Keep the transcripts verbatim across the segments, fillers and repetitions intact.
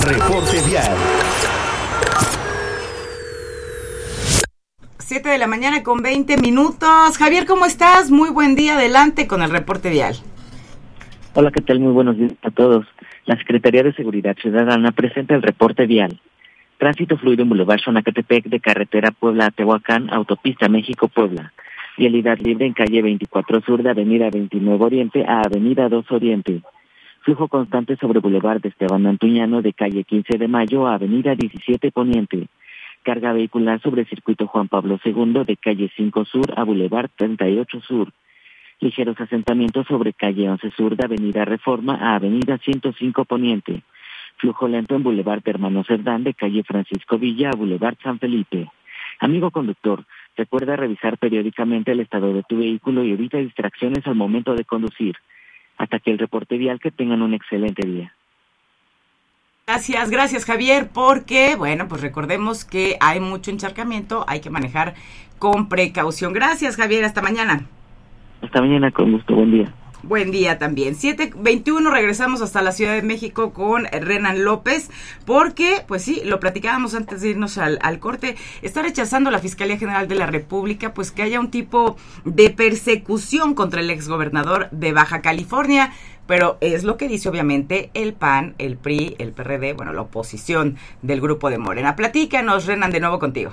Reporte Vial. siete de la mañana con veinte minutos. Javier, ¿cómo estás? Muy buen día, adelante con el Reporte Vial. Hola, ¿qué tal? Muy buenos días a todos. La Secretaría de Seguridad Ciudadana presenta el Reporte Vial. Tránsito fluido en Boulevard Xonacatepec de carretera Puebla a Tehuacán, autopista México-Puebla. Vialidad libre en calle veinticuatro Sur de avenida veintinueve Oriente a avenida dos Oriente. Flujo constante sobre Boulevard de Esteban Antuñano de calle quince de Mayo a avenida diecisiete Poniente. Carga vehicular sobre circuito Juan Pablo segundo de calle cinco Sur a Boulevard treinta y ocho Sur. Ligeros asentamientos sobre calle once Sur de avenida Reforma a avenida ciento cinco Poniente. Flujo lento en Boulevard Hermano Cerdán de calle Francisco Villa a Boulevard San Felipe. Amigo conductor, recuerda revisar periódicamente el estado de tu vehículo y evita distracciones al momento de conducir. Hasta aquí el Reporte Vial, que tengan un excelente día. Gracias, gracias Javier, porque, bueno, pues recordemos que hay mucho encharcamiento, hay que manejar con precaución. Gracias Javier, hasta mañana. Hasta mañana, con gusto, buen día. Buen día también. siete veintiuno, regresamos hasta la Ciudad de México con Renan López, porque, pues sí, lo platicábamos antes de irnos al, al corte, está rechazando la Fiscalía General de la República, pues que haya un tipo de persecución contra el exgobernador de Baja California, pero es lo que dice obviamente el P A N, el P R I, el P R D, bueno, la oposición del grupo de Morena. Platícanos, Renan, de nuevo contigo.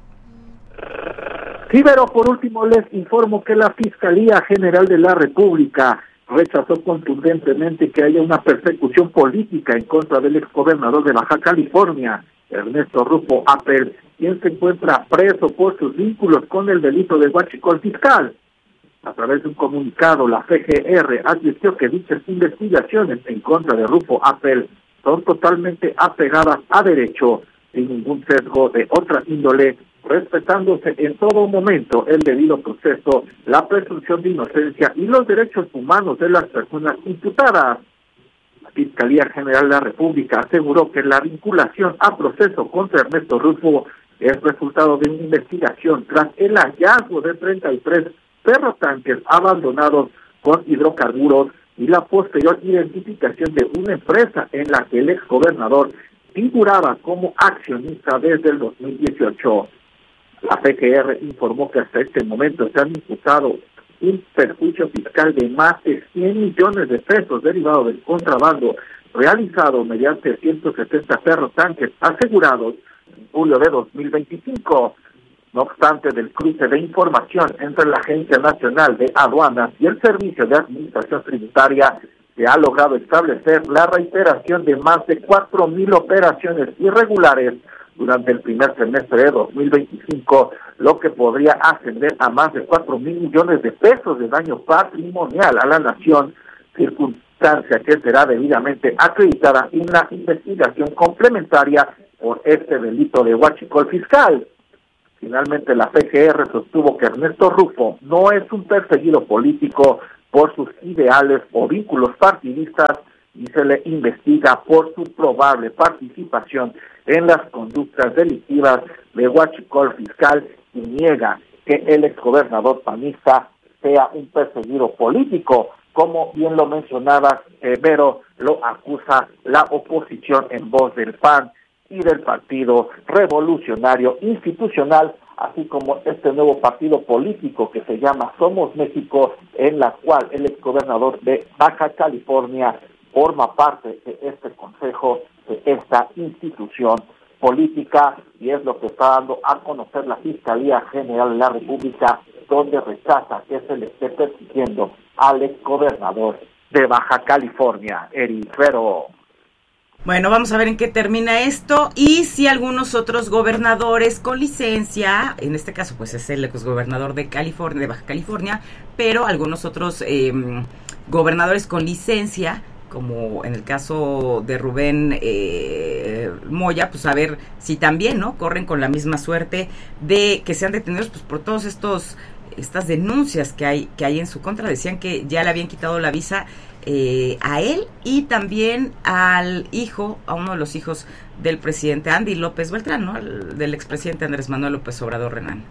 Sí, pero por último les informo que la Fiscalía General de la República rechazó contundentemente que haya una persecución política en contra del exgobernador de Baja California, Ernesto Rufo Appel, quien se encuentra preso por sus vínculos con el delito de huachicol fiscal. A través de un comunicado, la F G R advirtió que dichas investigaciones en contra de Rufo Appel son totalmente apegadas a derecho, sin ningún sesgo de otra índole, respetándose en todo momento el debido proceso, la presunción de inocencia y los derechos humanos de las personas imputadas. La Fiscalía General de la República aseguró que la vinculación a proceso contra Ernesto Rufo es resultado de una investigación tras el hallazgo de treinta y tres ferrotanques abandonados con hidrocarburos y la posterior identificación de una empresa en la que el exgobernador figuraba como accionista desde el dos mil dieciocho. La F G R informó que hasta este momento se han imputado un perjuicio fiscal de más de cien millones de pesos derivado del contrabando realizado mediante ciento setenta ferrotanques asegurados en julio de dos mil veinticinco. No obstante, del cruce de información entre la Agencia Nacional de Aduanas y el Servicio de Administración Tributaria, se ha logrado establecer la reiteración de más de cuatro mil operaciones irregulares durante el primer semestre de dos mil veinticinco, lo que podría ascender a más de cuatro mil millones de pesos de daño patrimonial a la nación, circunstancia que será debidamente acreditada en una investigación complementaria por este delito de huachicol fiscal. Finalmente, la F G R sostuvo que Ernesto Rufo no es un perseguido político por sus ideales o vínculos partidistas y se le investiga por su probable participación en las conductas delictivas de huachicol fiscal y niega que el exgobernador panista sea un perseguido político, como bien lo mencionaba, eh, pero lo acusa la oposición en voz del P A N y del Partido Revolucionario Institucional, así como este nuevo partido político que se llama Somos México, en la cual el exgobernador de Baja California forma parte de este consejo, de esta institución política, y es lo que está dando a conocer la Fiscalía General de la República, donde rechaza que se le esté persiguiendo al exgobernador de Baja California, Eric Rero. Bueno, vamos a ver en qué termina esto y si algunos otros gobernadores con licencia, en este caso pues es el exgobernador de California, de Baja California, pero algunos otros eh, gobernadores con licencia, como en el caso de Rubén eh, Moya, pues a ver si también, ¿no?, corren con la misma suerte de que sean detenidos pues por todos estos estas denuncias que hay que hay en su contra. Decían que ya le habían quitado la visa eh, a él y también al hijo, a uno de los hijos del presidente Andy López Beltrán, ¿no?, el, del expresidente Andrés Manuel López Obrador. Renan.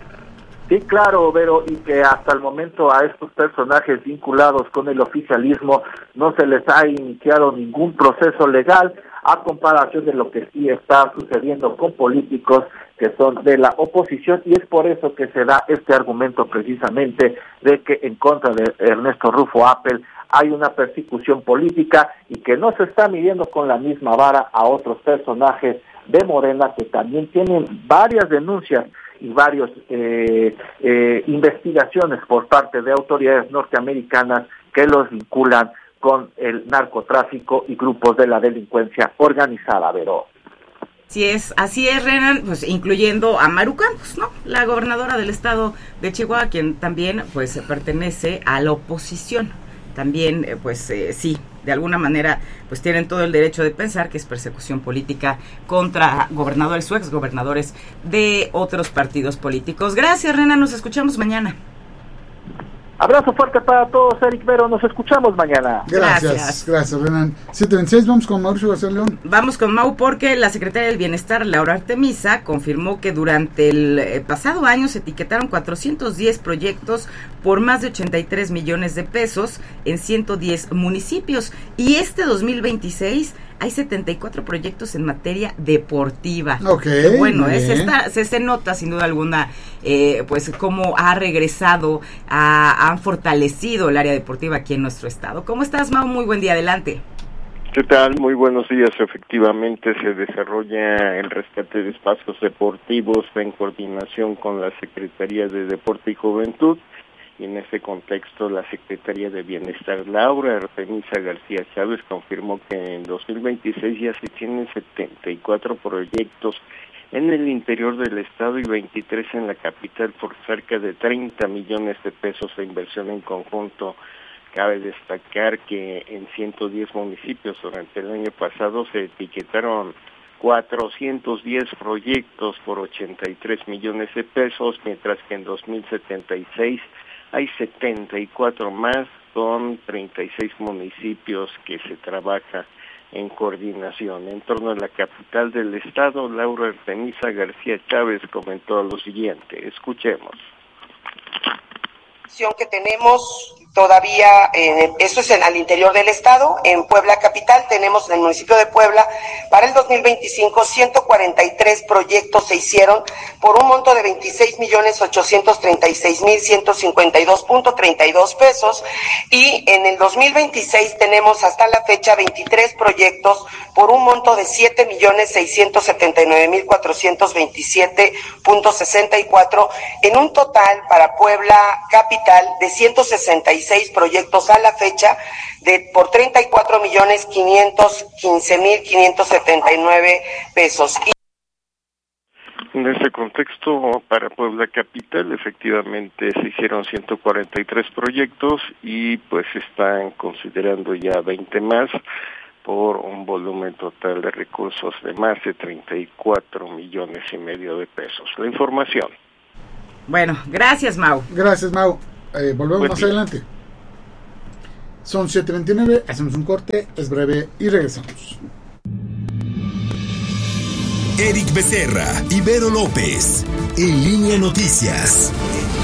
Sí, claro, Vero, y que hasta el momento a estos personajes vinculados con el oficialismo no se les ha iniciado ningún proceso legal, a comparación de lo que sí está sucediendo con políticos que son de la oposición, y es por eso que se da este argumento precisamente de que en contra de Ernesto Rufo Appel hay una persecución política y que no se está midiendo con la misma vara a otros personajes de Morena que también tienen varias denuncias y varias eh, eh, investigaciones por parte de autoridades norteamericanas que los vinculan con el narcotráfico y grupos de la delincuencia organizada, Vero. Así es, así es, Renan, pues incluyendo a Maru Campos, ¿no? La gobernadora del estado de Chihuahua, quien también pues pertenece a la oposición. También, eh, pues eh, sí, de alguna manera, pues tienen todo el derecho de pensar que es persecución política contra gobernadores o exgobernadores de otros partidos políticos. Gracias, Renan, nos escuchamos mañana. Abrazo fuerte para todos, Eric Vero, nos escuchamos mañana. Gracias, gracias, gracias Renan. siete veintiséis, vamos con Mauricio García León. Vamos con Mau porque la secretaria del Bienestar, Laura Artemisa, confirmó que durante el pasado año se etiquetaron cuatrocientos diez proyectos por más de ochenta y tres millones de pesos en ciento diez municipios, y este dos mil veintiséis hay setenta y cuatro proyectos en materia deportiva. Okay, bueno, es esta, se, se nota sin duda alguna, eh, pues cómo ha regresado, a, han fortalecido el área deportiva aquí en nuestro estado. ¿Cómo estás, Mau? Muy buen día, adelante. ¿Qué tal? Muy buenos días. Efectivamente se desarrolla el rescate de espacios deportivos en coordinación con la Secretaría de Deporte y Juventud. Y en ese contexto, la Secretaría de Bienestar, Laura Artemisa García Chávez, confirmó que en dos mil veintiséis ya se tienen setenta y cuatro proyectos en el interior del estado y veintitrés en la capital por cerca de treinta millones de pesos de inversión en conjunto. Cabe destacar que en ciento diez municipios durante el año pasado se etiquetaron cuatrocientos diez proyectos por ochenta y tres millones de pesos, mientras que en dos mil setenta y seis hay setenta y cuatro más, con treinta y seis municipios que se trabaja en coordinación. En torno a la capital del estado, Laura Artemisa García Chávez comentó lo siguiente, escuchemos. Que tenemos todavía, eh, eso es en, al interior del estado, en Puebla capital, tenemos en el municipio de Puebla, para el dos mil veinticinco, ciento cuarenta y tres proyectos se hicieron por un monto de veintiséis millones ochocientos treinta y seis mil ciento cincuenta y dos punto treinta y dos pesos, y en el dos mil veintiséis tenemos hasta la fecha veintitrés proyectos por un monto de siete millones seiscientos setenta y nueve mil cuatrocientos veintisiete punto sesenta y cuatro, en un total para Puebla capital de ciento sesenta y seis proyectos a la fecha de por treinta y cuatro millones quinientos quince mil quinientos setenta y nueve pesos. En ese contexto, para Puebla capital, efectivamente se hicieron ciento cuarenta y tres proyectos y pues están considerando ya veinte más por un volumen total de recursos de más de treinta y cuatro millones y medio de pesos. La información. Bueno, gracias, Mau. Gracias, Mau. Eh, volvemos Buen más día. Adelante. Son siete veintinueve, hacemos un corte, es breve y regresamos. Eric Becerra, Ibero López, En Línea Noticias.